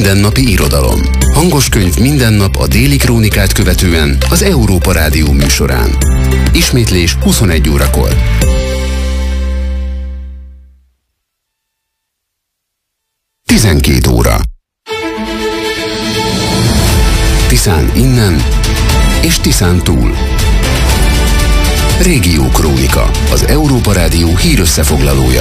mindennapi irodalom. Hangos könyv minden nap a Déli Krónikát követően az Európa Rádió műsorán. Ismétlés 21 órakor. Tizenkét óra. Tiszán innen és Tiszán túl. Régió Krónika, az Európa Rádió hírösszefoglalója.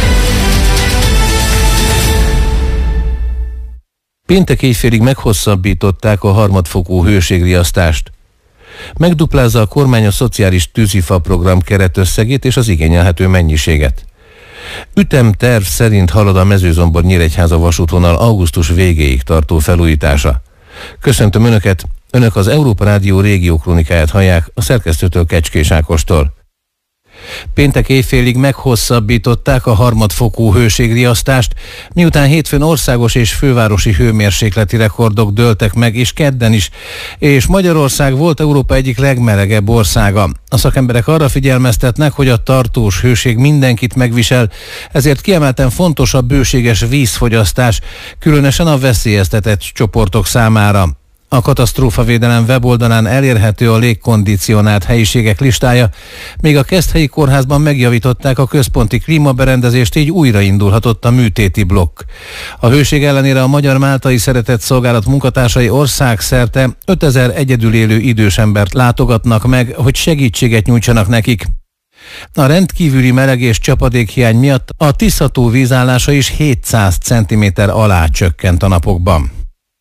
Péntek éjfélig meghosszabbították a harmadfokú hőségriasztást. Megduplázza a kormány a szociális tűzifa program keretösszegét és az igényelhető mennyiséget. Ütemterv szerint halad a Mezőzombor-Nyíregyháza vasútvonal augusztus végéig tartó felújítása. Köszöntöm Önöket, Önök az Európa Rádió régió krónikáját hallják a szerkesztőtől, Kecskés Ákostól. Péntek éjfélig meghosszabbították a harmadfokú hőségriasztást, miután hétfőn országos és fővárosi hőmérsékleti rekordok dőltek meg, és kedden is, és Magyarország volt Európa egyik legmelegebb országa. A szakemberek arra figyelmeztetnek, hogy a tartós hőség mindenkit megvisel, ezért kiemelten fontos a bőséges vízfogyasztás, különösen a veszélyeztetett csoportok számára. A katasztrófavédelem weboldalán elérhető a légkondicionált helyiségek listája, még a Keszthelyi kórházban megjavították a központi klímaberendezést, így újraindulhatott a műtéti blokk. A hőség ellenére a Magyar Máltai Szeretett Szolgálat munkatársai országszerte 5000 egyedül élő idős embert látogatnak meg, hogy segítséget nyújtsanak nekik. A rendkívüli meleg és csapadékhiány miatt a Tisza-tó vízállása is 700 cm alá csökkent a napokban.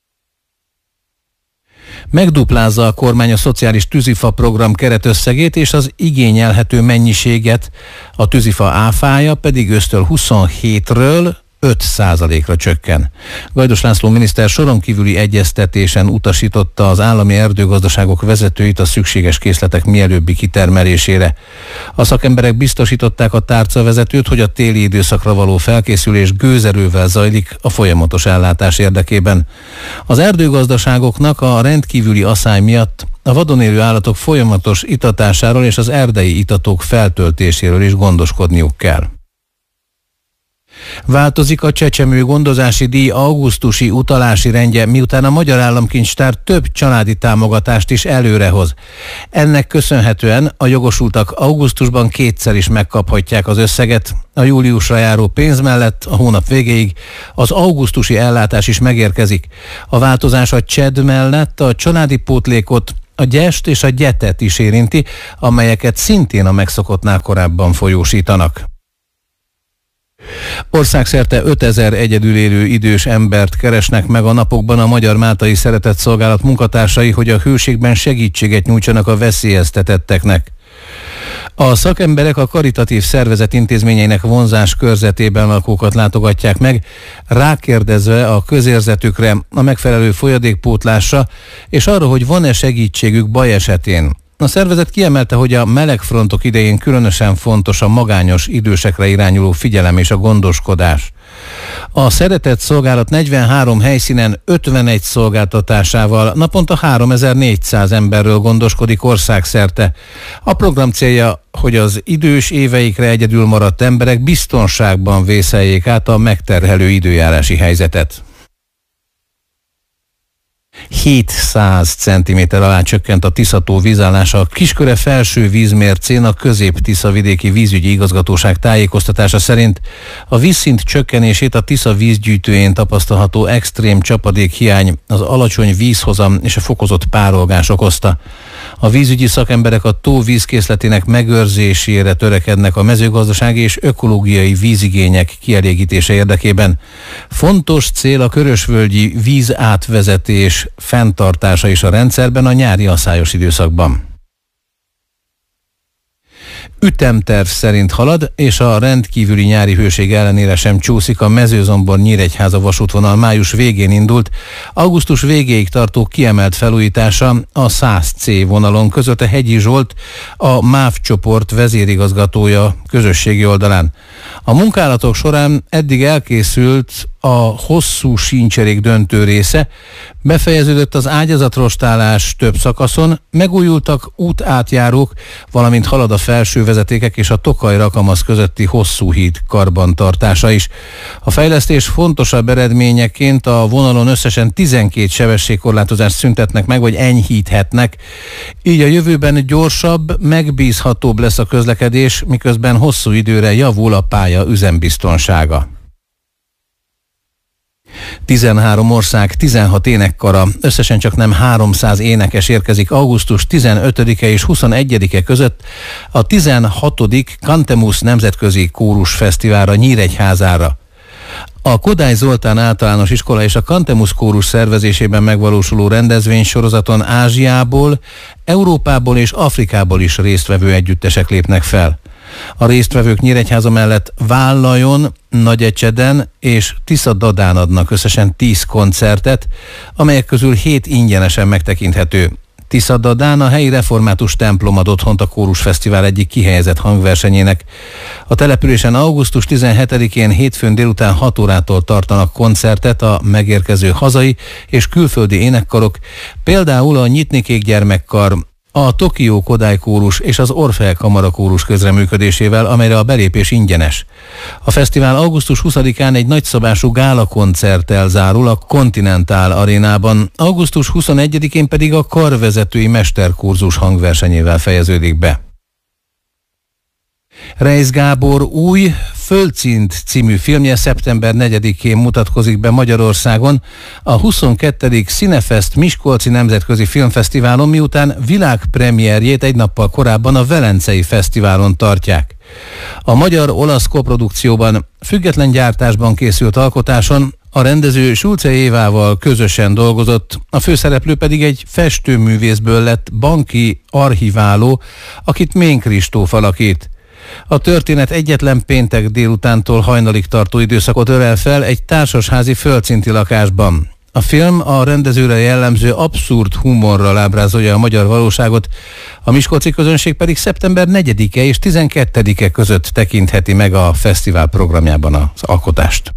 Megduplázza a kormány a szociális tűzifa program keretösszegét és az igényelhető mennyiséget, a tűzifa áfája pedig ősztől 27-ről 5%-ra csökken. Gajdos László miniszter soron kívüli egyeztetésen utasította az állami erdőgazdaságok vezetőit a szükséges készletek mielőbbi kitermelésére. A szakemberek biztosították a tárcavezetőt, hogy a téli időszakra való felkészülés gőzerővel zajlik a folyamatos ellátás érdekében. Az erdőgazdaságoknak a rendkívüli aszály miatt a vadon élő állatok folyamatos itatásáról és az erdei itatók feltöltéséről is gondoskodniuk kell. Változik a csecsemő gondozási díj augusztusi utalási rendje, miután a Magyar Államkincstár több családi támogatást is előrehoz. Ennek köszönhetően a jogosultak augusztusban kétszer is megkaphatják az összeget. A júliusra járó pénz mellett a hónap végéig az augusztusi ellátás is megérkezik. A változás a CSED mellett a családi pótlékot, a gyest és a gyetet is érinti, amelyeket szintén a megszokottnál korábban folyósítanak. Országszerte 5000 egyedül élő idős embert keresnek meg a napokban a Magyar Máltai Szeretett Szolgálat munkatársai, hogy a hőségben segítséget nyújtsanak a veszélyeztetetteknek. A szakemberek a karitatív szervezet intézményeinek vonzás körzetében lakókat látogatják meg, rákérdezve a közérzetükre, a megfelelő folyadékpótlásra, és arra, hogy van-e segítségük baj esetén. A szervezet kiemelte, hogy a melegfrontok idején különösen fontos a magányos idősekre irányuló figyelem és a gondoskodás. A Szeretett Szolgálat 43 helyszínen 51 szolgáltatásával naponta 3400 emberről gondoskodik országszerte. A program célja, hogy az idős éveikre egyedül maradt emberek biztonságban vészeljék át a megterhelő időjárási helyzetet. 700 cm alá csökkent a Tisza-tó vízállása. A Kisköre felső vízmércén a Közép-Tiszavidéki Vízügyi Igazgatóság tájékoztatása szerint a vízszint csökkenését a Tisza vízgyűjtőjén tapasztalható extrém csapadékhiány, az alacsony vízhozam és a fokozott párolgás okozta. A vízügyi szakemberek a tó vízkészletének megőrzésére törekednek a mezőgazdasági és ökológiai vízigények kielégítése érdekében. Fontos cél a körösvölgyi vízátvezetés fenntartása is a rendszerben a nyári aszályos időszakban. Ütemterv szerint halad, és a rendkívüli nyári hőség ellenére sem csúszik a Mezőzombor-Nyíregyháza vasútvonal május végén indult, augusztus végéig tartó kiemelt felújítása a 100C vonalon között a Hegyi Zsolt, a MÁV csoport vezérigazgatója közösségi oldalán. A munkálatok során eddig elkészült a hosszú síncserék döntő része, befejeződött az ágyazatrostálás több szakaszon, megújultak útátjárók, valamint halad a felső vezetékek és a Tokaj-Rakamasz közötti hosszú híd karbantartása is. A fejlesztés fontosabb eredményeként a vonalon összesen 12 sebességkorlátozást szüntetnek meg, vagy enyhíthetnek. Így a jövőben gyorsabb, megbízhatóbb lesz a közlekedés, miközben hosszú időre javul a pálya üzembiztonsága. 13 ország, 16 énekkara, összesen csak nem 300 énekes érkezik augusztus 15-e és 21-e között a 16. Cantemus Nemzetközi Kórus Fesztiválra Nyíregyházára. A Kodály Zoltán Általános Iskola és a Cantemus Kórus szervezésében megvalósuló rendezvénysorozaton Ázsiából, Európából és Afrikából is résztvevő együttesek lépnek fel. A résztvevők Nyíregyháza mellett Vállajon, Nagyecseden és Tiszadadán adnak összesen 10 koncertet, amelyek közül 7 ingyenesen megtekinthető. Tiszadadán a helyi református templom ad otthont a Kórusfesztivál egyik kihelyezett hangversenyének. A településen augusztus 17-én hétfőn délután 6 órától tartanak koncertet a megérkező hazai és külföldi énekkarok, például a Nyitnikék gyermekkar, a Tokió Kodály Kórus és az Orfeák Kamara Kórus közreműködésével, amelyre a belépés ingyenes. A fesztivál augusztus 20-án egy nagyszabású gálakoncerttel zárul a Continental Arénában, augusztus 21-én pedig a karvezetői mesterkurzus hangversenyével fejeződik be. Reisz Gábor új Földszint című filmje szeptember 4-én mutatkozik be Magyarországon a 22. Cinefest Miskolci Nemzetközi Filmfesztiválon, miután világpremierjét egy nappal korábban a Velencei Fesztiválon tartják. A magyar-olasz koprodukcióban, független gyártásban készült alkotáson a rendező Sulce Évával közösen dolgozott, a főszereplő pedig egy festőművészből lett banki archiváló, akit Mén Kristóf alakít. A történet egyetlen péntek délutántól hajnalig tartó időszakot ölel fel egy társasházi földszinti lakásban. A film a rendezőre jellemző abszurd humorral ábrázolja a magyar valóságot, a miskolci közönség pedig szeptember 4-e és 12-e között tekintheti meg a fesztivál programjában az alkotást.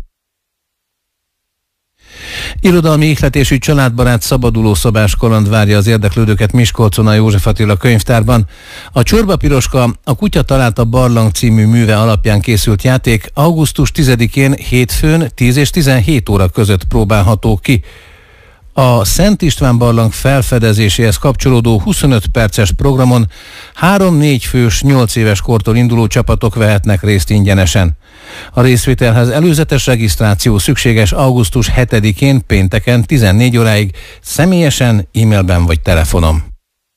Irodalmi ihletésű családbarát szabadulószobás kaland várja az érdeklődőket Miskolcon a József Attila könyvtárban. A Csorba Piroska, a Kutya találta barlang című műve alapján készült játék augusztus 10-én hétfőn 10 és 17 óra között próbálható ki. A Szent István barlang felfedezéséhez kapcsolódó 25 perces programon 3-4 fős 8 éves kortól induló csapatok vehetnek részt ingyenesen. A részvételhez előzetes regisztráció szükséges augusztus 7-én pénteken 14 óráig személyesen, e-mailben vagy telefonon.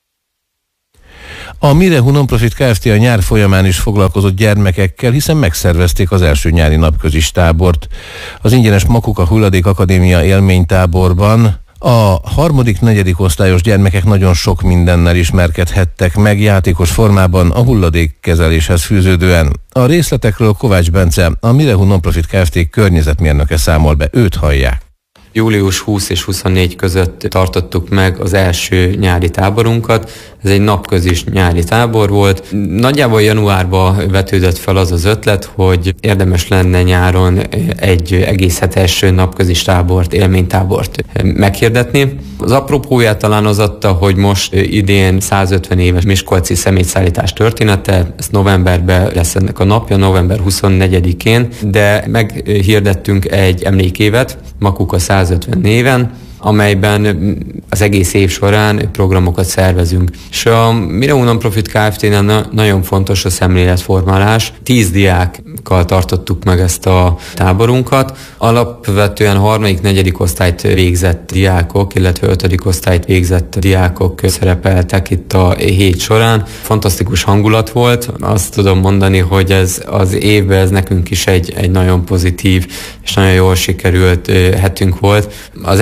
A Mirehu Nonprofit Kft. A nyár folyamán is foglalkozott gyermekekkel, hiszen megszervezték az első nyári napközis tábort. Az ingyenes Makuka Hulladék Akadémia élménytáborban a 3.-4. osztályos gyermekek nagyon sok mindennel ismerkedhettek meg játékos formában a hulladékkezeléshez fűződően. A részletekről Kovács Bence, a Mirehu Nonprofit Kft. Környezetmérnöke számol be, őt hallják. Július 20 és 24 között tartottuk meg az első nyári táborunkat. Ez egy napközis nyári tábor volt. Nagyjából januárban vetődött fel az az ötlet, hogy érdemes lenne nyáron egy egész hetes napközis tábort, élménytábort meghirdetni. Az apropóját talán az adta, hogy most idén 150 éves miskolci szemétszállítás története, ez novemberben lesz ennek a napja, november 24-én, de meghirdettünk egy emlékévet, Makuka 150 néven, amelyben az egész év során programokat szervezünk. És a Mirehu Nonprofit Kft-nél nagyon fontos a szemléletformálás. 10 diákkal tartottuk meg ezt a táborunkat. Alapvetően 3.-4. osztályt végzett diákok, illetve 5. osztályt végzett diákok szerepeltek itt a hét során. Fantasztikus hangulat volt. Azt tudom mondani, hogy ez az évben ez nekünk is egy nagyon pozitív és nagyon jól sikerült hetünk volt. Az első nap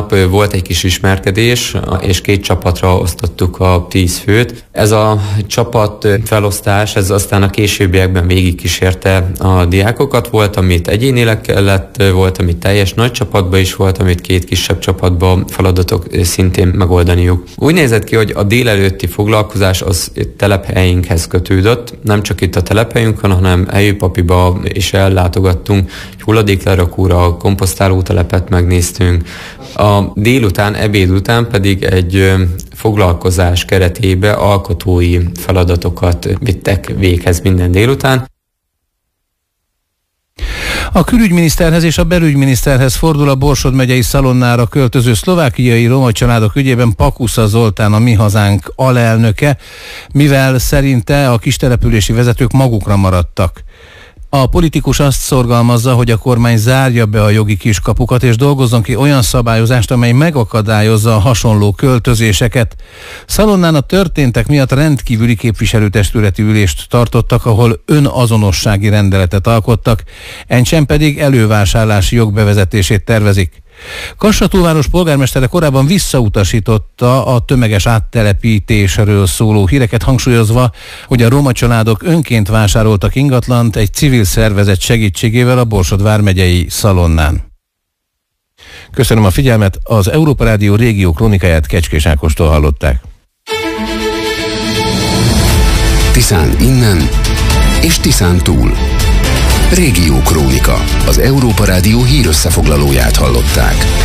nap volt egy kis ismerkedés, és 2 csapatra osztottuk a 10 főt. Ez a csapat felosztás, ez aztán a későbbiekben végigkísérte a diákokat. Volt, amit egyénileg kellett, volt, amit teljes nagy csapatban is volt, amit 2 kisebb csapatban feladatok szintén megoldaniuk. Úgy nézett ki, hogy a délelőtti foglalkozás az telephelyünkhez kötődött. Nem csak itt a telephelyünkön, hanem Helyőpapiba is ellátogattunk, egy hulladéklerakóra, komposztálótelepet megnéztünk. A délután, ebéd után pedig egy foglalkozás keretébe alkotói feladatokat vittek véghez minden délután. A külügyminiszterhez és a belügyminiszterhez fordul a Borsod megyei Szalonnára költöző szlovákiai roma családok ügyében Pakusza Zoltán, a Mi Hazánk alelnöke, mivel szerinte a kistelepülési vezetők magukra maradtak. A politikus azt szorgalmazza, hogy a kormány zárja be a jogi kiskapukat és dolgozzon ki olyan szabályozást, amely megakadályozza a hasonló költözéseket. Szalonnán a történtek miatt rendkívüli képviselőtestületi ülést tartottak, ahol önazonossági rendeletet alkottak, encsem pedig elővásárlási jog bevezetését tervezik. Kassatúváros polgármestere korábban visszautasította a tömeges áttelepítésről szóló híreket, hangsúlyozva, hogy a roma családok önként vásároltak ingatlant egy civil szervezet segítségével a Borsod vármegyei Szalonnán. Köszönöm a figyelmet, az Európa Rádió régió krónikáját Kecskés Ákostól hallották. Tiszán innen és Tiszán túl. Régió Krónika, az Európa Rádió hírösszefoglalóját hallották.